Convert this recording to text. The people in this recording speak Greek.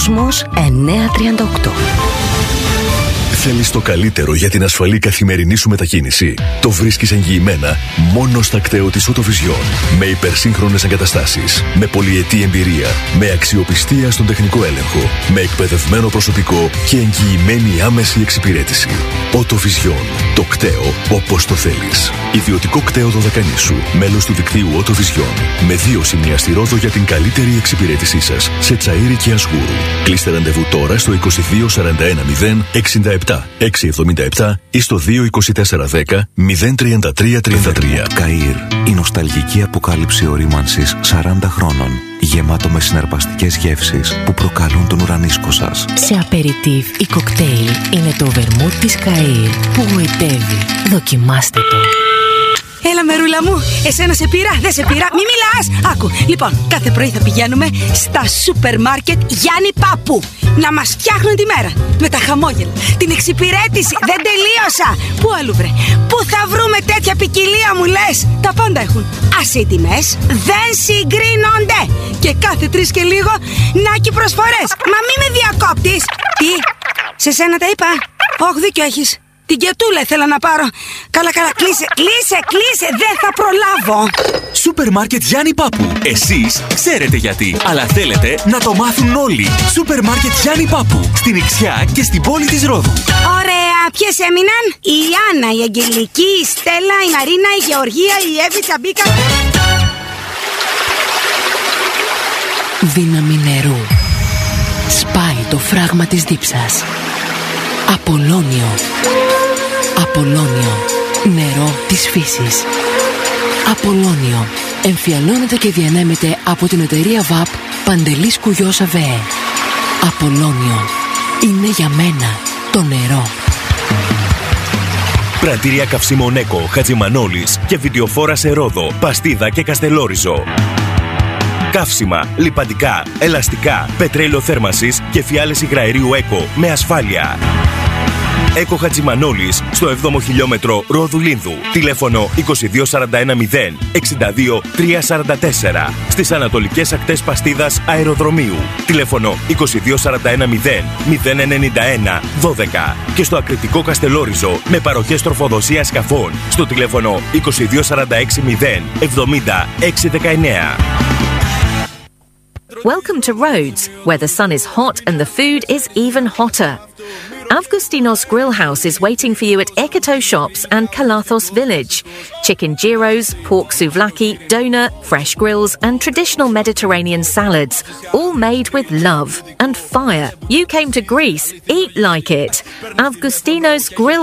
Κόσμος 938. Θέλεις το καλύτερο για την ασφαλή καθημερινή σου μετακίνηση? Το βρίσκεις εγγυημένα μόνο στα κτέο της Autovision. Με υπερσύγχρονες εγκαταστάσεις, με πολυετή εμπειρία, με αξιοπιστία στον τεχνικό έλεγχο, με εκπαιδευμένο προσωπικό και εγγυημένη άμεση εξυπηρέτηση. Autovision. Το κτέο όπως το θέλεις. Ιδιωτικό κτέο Δωδεκανήσου. Μέλος του δικτύου Autovision. Με 2 σημεία στη Ρόδο για την καλύτερη εξυπηρέτησή σας. Σε Τσαΐρι και Ασγούρου. Κλείστε ραντεβού τώρα στο 22 41 0 67 677 ή στο 22410 033 33. Καΐρ. Η νοσταλγική αποκάλυψη ορίμανσης 40 χρόνων. Γεμάτο με συναρπαστικές γεύσεις που προκαλούν τον ουρανίσκο σας. Σε απεριτίβ ή κοκτέιλ είναι το βερμούτ της Καΐρ που γοητεύει. Δοκιμάστε το. Έλα μερούλα μου, εσένα σε πήρα, δεν σε πήρα, μη μιλάς. Άκου, λοιπόν, κάθε πρωί θα πηγαίνουμε στα σούπερ μάρκετ Γιάννη Παππού να μας φτιάχνουν τη μέρα. Με τα χαμόγελα, την εξυπηρέτηση, δεν τελείωσα. Πού αλλού βρε, πού θα βρούμε τέτοια ποικιλία μου λες? Τα πάντα έχουν. Ας οι τιμές δεν συγκρίνονται. Και κάθε 3 και λίγο νάκι προσφορές. Μα μη με διακόπτεις. Τι, σε σένα τα είπα? Όχι, δίκιο έχεις. Την κετούλα ήθελα να πάρω. Καλά, κλείσε, δεν θα προλάβω. Σούπερ μάρκετ Γιάννη Πάπου. Εσείς ξέρετε γιατί, αλλά θέλετε να το μάθουν όλοι. Σούπερ μάρκετ Γιάννη Πάπου. Στην Ιξιά και στην πόλη της Ρόδου. Ωραία, ποιες έμειναν? Η Άννα, η Αγγελική, η Στέλλα, η Μαρίνα, η Γεωργία, η Εύη, η Τσαμπίκα. Δύναμη νερού. Σπάει το φράγμα της δίψας. Απολώνιο. Απολώνιο. Νερό της φύσης. Απολώνιο. Εμφιαλώνεται και διανέμεται από την εταιρεία ΒΑΠ Παντελής Κουγιός ΑΒΕ. Απολώνιο. Είναι για μένα το νερό. Πρατήρια καυσίμων ΕΚΟ, Χατζημανόλης και βιντεοφόρα σε Ρόδο, Παστίδα και Καστελόριζο. Καύσιμα, λιπαντικά, ελαστικά, πετρέλαιο θέρμανσης και φιάλες υγραερίου ΕΚΟ με ασφάλεια. ΕΚΟ Χατζημανόλης στο 7ο χιλιόμετρο Ρόδου Λίνδου. Τηλέφωνο 2241 0 62 344. Στις ανατολικές ακτές Παστίδας Αεροδρομίου. Τηλέφωνο 2241 0 091 12. Και στο ακριτικό Καστελόριζο με παροχές τροφοδοσίας σκαφών στο τηλέφωνο 2246 0 70 619. Welcome to Rhodes, where the sun is hot and the food is even hotter. Avgustinos Grill House is waiting for you at Ekoto Shops and Kalathos Village. Chicken gyros, pork souvlaki, doner, fresh grills and traditional Mediterranean salads, all made with love and fire. You came to Greece, eat like it. Avgustinos Grill